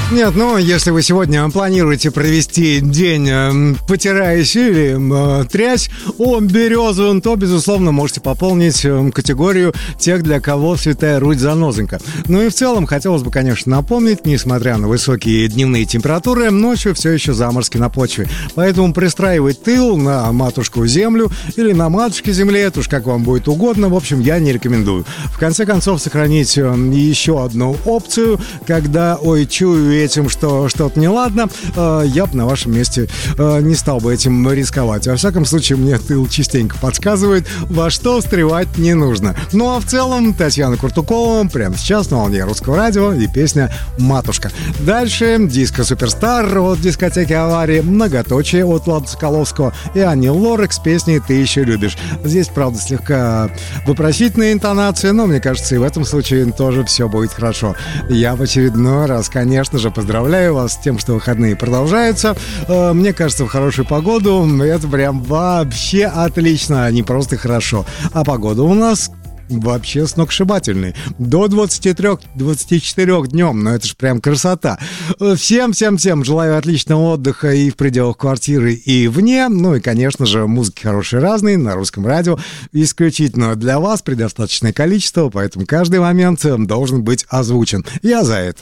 Нет, ну, если вы сегодня планируете провести день, потираясь или трясь о березу, то, безусловно, можете пополнить категорию тех, для кого Святая Русь занозонька. Ну и в целом, хотелось бы, конечно, напомнить, несмотря на высокие дневные температуры, ночью все еще заморозки на почве. Поэтому пристраивать тыл на матушку землю или на матушке земле, это уж как вам будет угодно, в общем, я не рекомендую. В конце концов, сохранить еще одну опцию, когда, чую этим, что что-то неладно, я бы на вашем месте не стал бы этим рисковать. Во всяком случае, мне тыл частенько подсказывает, во что встревать не нужно. Ну а в целом, Татьяна Куртукова прямо сейчас на волне Русского радио и песня «Матушка». Дальше диско «Суперстар» от дискотеки «Аварии», «Многоточие» от Влада Соколовского и Ани Лорак с песней «Ты еще любишь». Здесь, правда, слегка вопросительная интонация, но мне кажется, и в этом случае тоже все будет хорошо. Я в очередной раз, конечно же, поздравляю вас с тем, что выходные продолжаются. Мне кажется, в хорошую погоду это прям вообще отлично, а не просто хорошо. А погода у нас вообще сногсшибательный. До 23-24 днем. Но это ж прям красота. Всем желаю отличного отдыха и в пределах квартиры, и вне. Ну и, конечно же, музыки хорошие разные на Русском радио. Исключительно для вас предостаточное количество, поэтому каждый момент должен быть озвучен. Я за это.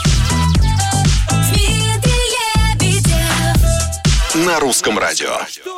На Русском радио.